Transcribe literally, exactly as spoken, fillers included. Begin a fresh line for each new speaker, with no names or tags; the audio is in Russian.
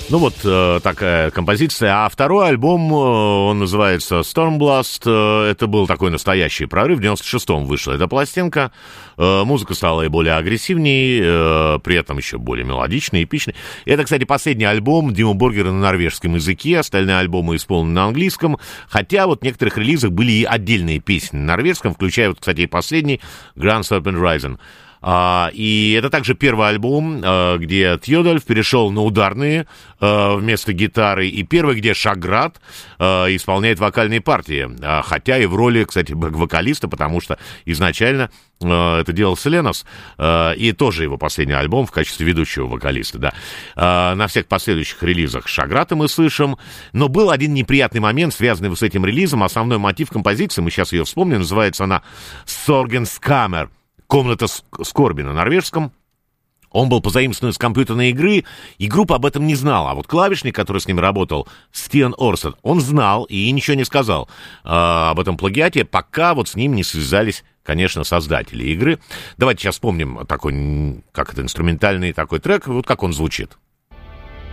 Ну вот э, такая композиция. А второй альбом, э, он называется Stormblast. Э, это был такой настоящий прорыв. В девяносто шестом вышла эта пластинка. Э, музыка стала и более агрессивней, э, при этом еще более мелодичной, эпичной. Это, кстати, последний альбом Димы Боргера на норвежском языке. Остальные альбомы исполнены на английском. Хотя вот в некоторых релизах были и отдельные песни на норвежском, включая, вот, кстати, и последний Grand Serpent Rising. Uh, и это также первый альбом, uh, где Тьёдольф перешел на ударные uh, вместо гитары, и первый, где Шаград uh, исполняет вокальные партии, uh, хотя и в роли, кстати, бэк-вокалиста, потому что изначально uh, это делал Селенос, uh, и тоже его последний альбом в качестве ведущего вокалиста, да. Uh, на всех последующих релизах Шаграда мы слышим, но был один неприятный момент, связанный с этим релизом. Основной мотив композиции, мы сейчас ее вспомним, называется она «Соргенскамер», «Комната скорби» на норвежском. Он был позаимствован из компьютерной игры, и группа об этом не знала. А вот клавишник, который с ним работал, Стиан Орсет, он знал и ничего не сказал э, об этом плагиате, пока вот с ним не связались, конечно, создатели игры. Давайте сейчас вспомним такой, как это, инструментальный такой трек, вот как он звучит.